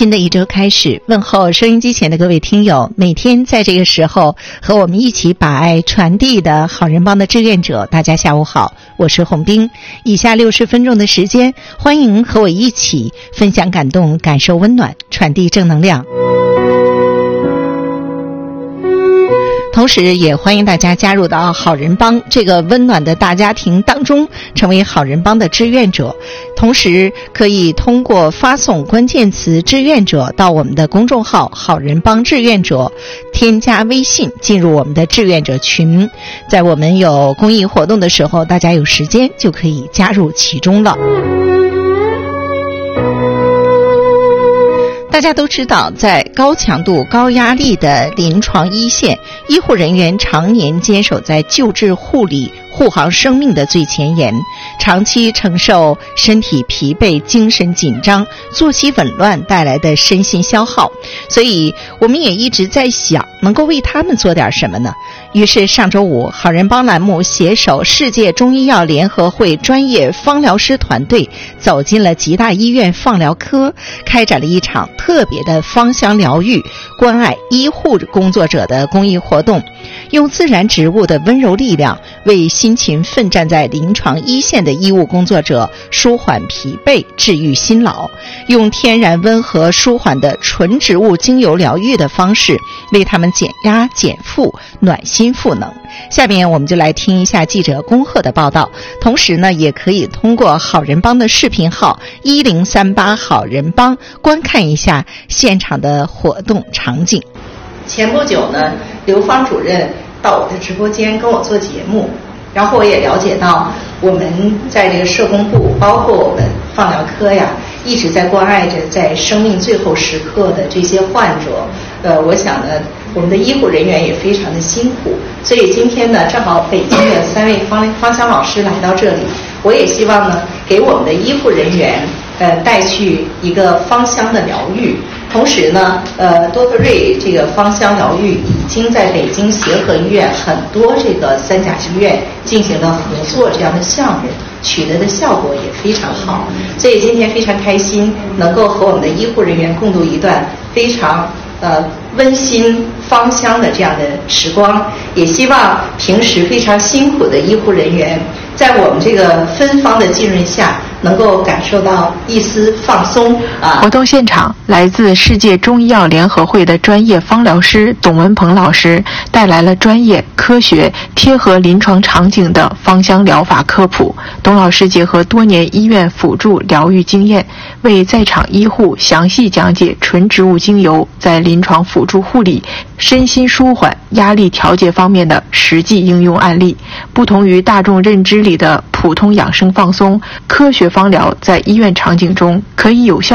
新的一周开始，问候收音机前的各位听友，每天在这个时候和我们一起把爱传递的好人帮的志愿者，大家下午好，我是红冰。以下60分钟的时间，欢迎和我一起分享感动，感受温暖，传递正能量。同时也欢迎大家加入到好人帮这个温暖的大家庭当中，成为好人帮的志愿者。同时可以通过发送关键词志愿者到我们的公众号好人帮志愿者，添加微信进入我们的志愿者群，在我们有公益活动的时候，大家有时间就可以加入其中了。大家都知道，在高强度高压力的临床一线，医护人员常年坚守在救治护理护航生命的最前沿，长期承受身体疲惫、精神紧张、作息紊乱带来的身心消耗，所以我们也一直在想，能够为他们做点什么呢？于是上周五，好人帮栏目携手世界中医药联合会专业芳疗师团队，走进了吉大医院放疗科，开展了一场特别的芳香疗愈、关爱医护工作者的公益活动，用自然植物的温柔力量，为辛勤奋战在临床一线的医务工作者舒缓疲惫、治愈辛劳，用天然温和舒缓的纯植物精油疗愈的方式，为他们减压减负、暖心赋能。下面我们就来听一下记者恭贺的报道，同时呢，也可以通过好人帮的视频号1038好人帮观看一下现场的活动场景。前不久呢，刘芳主任到我的直播间跟我做节目，然后我也了解到我们在这个社工部，包括我们放疗科呀，一直在关爱着在生命最后时刻的这些患者。我想呢，我们的医护人员也非常的辛苦，所以今天呢，正好北京的3位芳香老师来到这里，我也希望呢，给我们的医护人员带去一个芳香的疗愈。同时呢，多特瑞这个芳香疗愈已经在北京协和医院很多这个3甲医院进行了合作这样的项目，取得的效果也非常好。所以今天非常开心，能够和我们的医护人员共度一段非常温馨芳香的这样的时光，也希望平时非常辛苦的医护人员，在我们这个芬芳的浸润下，能够感受到一丝放松啊！ 活动现场，来自世界中医药联合会的专业芳疗师董文鹏老师带来了专业、科学、贴合临床场景的芳香疗法科普。董老师结合多年医院辅助疗愈经验，为在场医护详细讲解纯植物精油在临床辅助护理、身心舒缓、压力调节方面的实际应用案例。不同于大众认知里的普通养生放松，科学芳疗在医院场景中可以有效